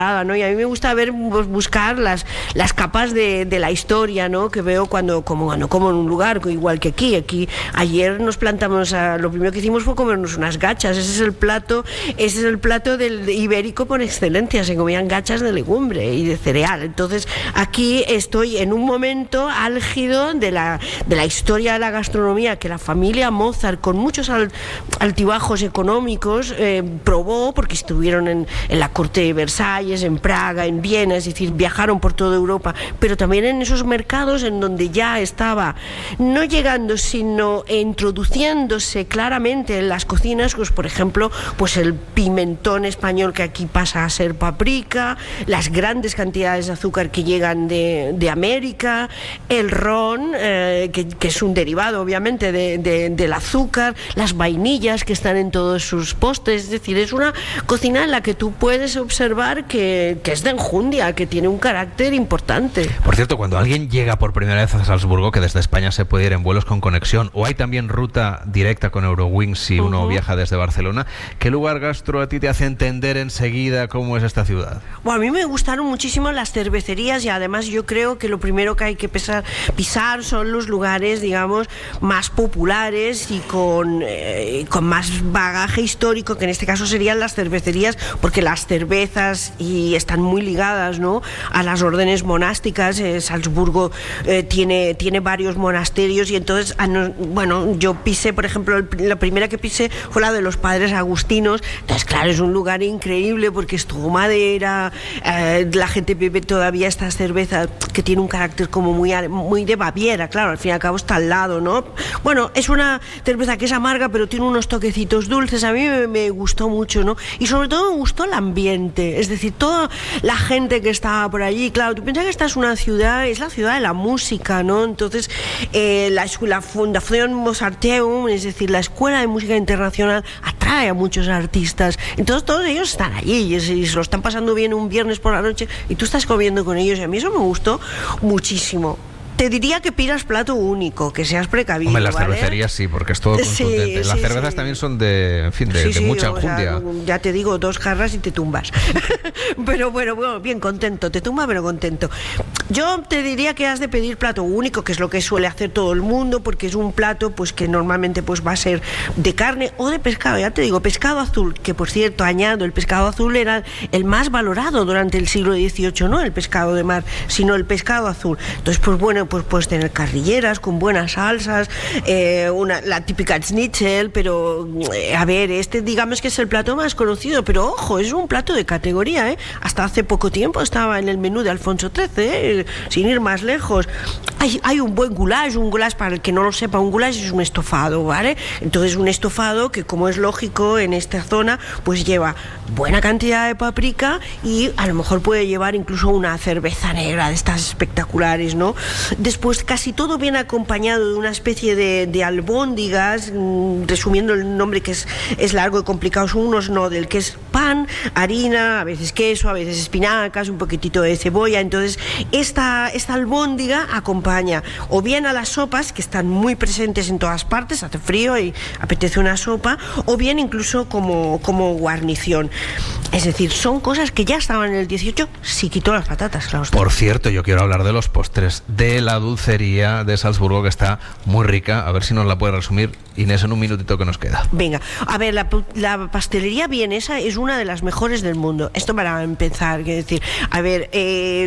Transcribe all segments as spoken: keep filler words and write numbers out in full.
¿no? Y a mí me gusta ver, buscar las, las capas de, de la historia, ¿no? Que veo cuando como, bueno, como en un lugar, igual que aquí. Aquí ayer nos plantamos, a, lo primero que hicimos fue comernos unas gachas. Ese es el plato, ese es el plato del ibérico por excelencia. Se comían gachas de legumbre y de cereal. Entonces aquí estoy en un momento álgido de la, de la historia de la gastronomía que la familia Mozart, con muchos al, altibajos económicos, eh, probó, porque estuvieron en, en la corte de Versalles, en Praga, en Viena, es decir, viajaron por toda Europa, pero también en esos mercados en donde ya estaba, no llegando, sino introduciéndose claramente en las cocinas, pues por ejemplo, pues el pimentón español, que aquí pasa a ser paprika, las grandes cantidades de azúcar que llegan de, de América, el ron, eh, que, que es un derivado obviamente de, de, del azúcar, las vainillas que están en todos sus postres, es decir, es una cocina en la que tú puedes observar que Que, que es de enjundia, que tiene un carácter importante. Por cierto, cuando alguien llega por primera vez a Salzburgo, que desde España se puede ir en vuelos con conexión, o hay también ruta directa con Eurowings si uh-huh. uno viaja desde Barcelona, ¿qué lugar gastro a ti te hace entender enseguida cómo es esta ciudad? Bueno, a mí me gustaron muchísimo las cervecerías, y además yo creo que lo primero que hay que pisar, pisar son los lugares, digamos, más populares y con, eh, con más bagaje histórico, que en este caso serían las cervecerías, porque las cervezas y y están muy ligadas, ¿no?, a las órdenes monásticas. eh, Salzburgo eh, tiene, tiene varios monasterios, y entonces, ah, no, bueno, yo pisé, por ejemplo, el, la primera que pisé fue la de los padres agustinos. Entonces, claro, es un lugar increíble porque es todo madera, eh, la gente bebe todavía esta cerveza que tiene un carácter como muy, muy de Baviera, claro, al fin y al cabo está al lado, ¿no? Bueno, es una cerveza que es amarga, pero tiene unos toquecitos dulces. A mí me, me gustó mucho, ¿no? Y sobre todo me gustó el ambiente, es decir, toda la gente que estaba por allí. Claro, tú piensas que esta es una ciudad, es la ciudad de la música, ¿no? Entonces, eh, la, la Fundación Mozarteum, es decir, la Escuela de Música Internacional, atrae a muchos artistas. Entonces, todos ellos están allí y se lo están pasando bien un viernes por la noche, y tú estás comiendo con ellos, y a mí eso me gustó muchísimo. Te diría que pidas plato único, que seas precavido. Hombre, las ¿vale? cervecerías sí, porque es todo contundente. Sí, las sí, cervezas sí. también son de, en fin, de, sí, de sí, mucha o enjundia. sea, ya te digo, dos jarras y te tumbas. Pero bueno, bueno, bien contento, te tumba pero contento. Yo te diría que has de pedir plato único, que es lo que suele hacer todo el mundo, porque es un plato pues que normalmente pues va a ser de carne o de pescado. Ya te digo, pescado azul, que por cierto, añado, el pescado azul era el más valorado durante el siglo dieciocho, no el pescado de mar, sino el pescado azul. Entonces, pues bueno, pues puedes tener carne con buenas salsas, eh, una, la típica schnitzel, pero eh, a ver, este digamos que es el plato más conocido, pero ojo, es un plato de categoría, ¿eh? Hasta hace poco tiempo estaba en el menú de Alfonso trece, ¿eh? Sin ir más lejos. Hay, hay un buen goulash, un goulash, para el que no lo sepa, un goulash es un estofado, ¿vale? Entonces un estofado que, como es lógico en esta zona, pues lleva buena cantidad de paprika, y a lo mejor puede llevar incluso una cerveza negra de estas espectaculares, ¿no? Después casi todo viene acompañado de una especie de, de albóndigas, mmm, resumiendo el nombre, que es, es largo y complicado, son unos nodel, que es pan, harina, a veces queso, a veces espinacas, un poquitito de cebolla. Entonces esta, esta albóndiga acompaña o bien a las sopas, que están muy presentes en todas partes, hace frío y apetece una sopa, o bien incluso como, como guarnición. Es decir, son cosas que ya estaban en el dieciocho, si quitó las patatas, claro. Por cierto, yo quiero hablar de los postres, de la dulcería de Salzburgo, que está muy rica. A ver si nos la puede resumir Inés en un minutito que nos queda. Venga, a ver, la, la pastelería vienesa es una de las mejores del mundo. Esto para empezar, quiero decir, a ver, eh...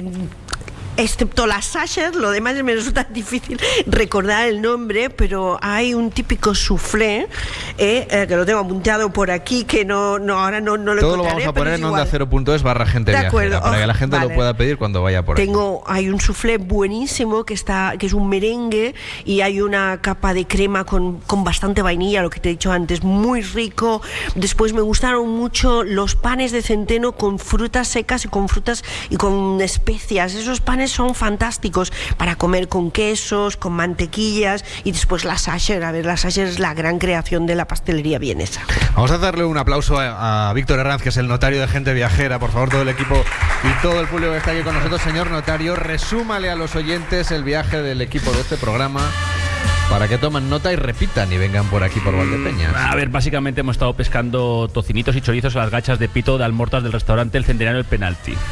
excepto las Sacher, lo demás me resulta difícil recordar el nombre, pero hay un típico soufflé, eh, eh, que lo tengo apuntado por aquí, que no, no ahora no, no lo todo encontraré, lo vamos a poner en onda cero punto es barra gente de viajera, acuerdo, para oh, que la gente vale. lo pueda pedir cuando vaya por tengo ahí. Hay un soufflé buenísimo que está que es un merengue, y hay una capa de crema con, con bastante vainilla, lo que te he dicho antes, muy rico. Después me gustaron mucho los panes de centeno con frutas secas y con frutas y con especias. Esos panes son fantásticos para comer con quesos, con mantequillas. Y después la Sacher, a ver, la Sacher es la gran creación de la pastelería vienesa. Vamos a darle un aplauso a, a Víctor Herranz, que es el notario de Gente Viajera. Por favor, todo el equipo y todo el público que está aquí con nosotros. Señor notario, resúmale a los oyentes el viaje del equipo de este programa, para que tomen nota y repitan y vengan por aquí por Valdepeñas. A ver, básicamente hemos estado pescando tocinitos y chorizos a las gachas de pito de almortas del restaurante El Centenario del Penalti.